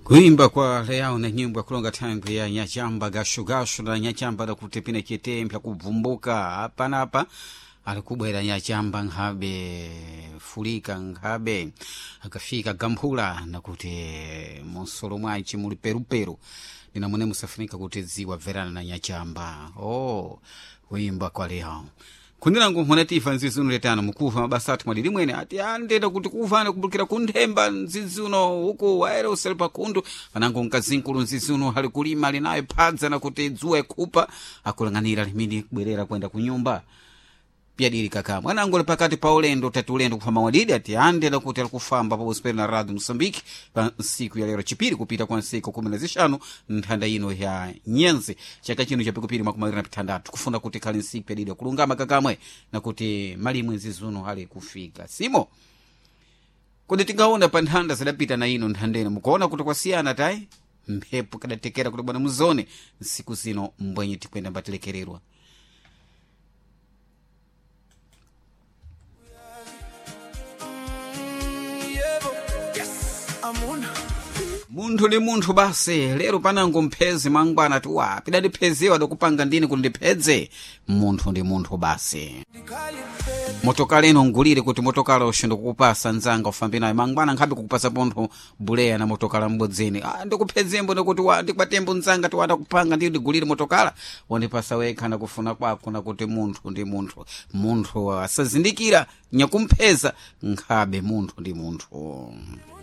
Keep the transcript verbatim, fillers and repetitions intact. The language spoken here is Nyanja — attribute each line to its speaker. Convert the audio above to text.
Speaker 1: Kuimba kwa leo na nyimbo ya kulonga tangu ya nyachamba gashugashu na nyachamba da kutepina kitempya kuvumbuka hapa na hapa alikubwera nyachamba ngabe fulika ngabe akafika gambula na kuti monsolo mwachi muli peru peru nina mwene musafinika kuti ziwa verana na nyachamba. Oh, kuimba kwa leo kundina ngu mwanatifa nzizunu letano mukufa mabasati mwadili mwene ati andenda kuti kufana kubukira kundemba nzizuno huku waere uselipa kundu panangu nkazinkulu nzizuno hali kulima linayo padza na kuti dzuwa kupa akulanganira limini kubwerera kwenda kunyumba pia dili kaka mwanangu pakati pa ulendo tatu ulendo kufamba mwadidi ati andenda kuti alikufamba pa usperi na radio Msambiki pa siku ya lero chipiri kupita kwa siku kumi na zishanu ntanda ino ya nyenzi chaka chino cha pikupiri makumali na pitandatu kufunda kuti kali siku ya didi kulungama kakamwe na kuti mali mwezi zuno hali kufika simo kuti tingaona pa ntanda zidapita na ino ntandene mukuona kuti kwa siana tai mpepo kadatekera kuti bwana muzone siku zino mbwenye tikwenda mbatilekererwa. Muntu ni muntu basi lero panangu mpezi mangwana tu wapi dadi pezewa dokupanga ndini kuti ndipedze muntu ndi muntu basi motokala ino ngulire kuti motokala ushindo kukupasa nzanga ufambi nayo mangwana nkhabe kukupasa pontho buleya na motokala mbodzeni ah ndikupedzembo ndikuti wa ndikwatembo nzanga tiwanda kupanga ndi ndigulire motokala wandipasa wekha na kufuna kwako na kuti muntu ndi muntu muntu asazindikira nyakumpeza nkhabe muntu ndi muntu.